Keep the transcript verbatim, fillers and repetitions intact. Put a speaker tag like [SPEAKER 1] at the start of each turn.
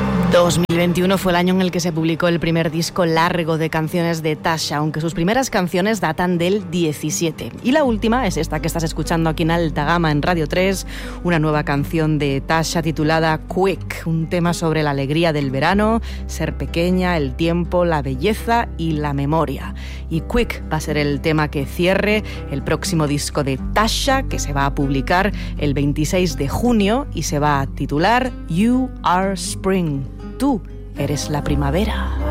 [SPEAKER 1] dos mil veintiuno fue el año en el que se publicó el primer disco largo de canciones de Tasha, aunque sus primeras canciones datan del diecisiete. Y la última es esta que estás escuchando aquí en Alta Gama en Radio tres, una nueva canción de Tasha titulada Quick, un tema sobre la alegría del verano, ser pequeña, el tiempo, la belleza y la memoria. Y Quick va a ser el tema que cierre el próximo disco de Tasha, que se va a publicar el veintiséis de junio y se va a titular You Are Spring. Tú eres la primavera.